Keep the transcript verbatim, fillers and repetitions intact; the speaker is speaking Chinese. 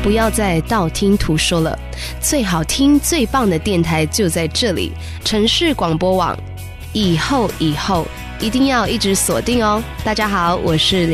不要再道听途说了，最好听最棒的电台就在这里，城市广播网，以后以后一定要一直锁定哦。大家好，我是林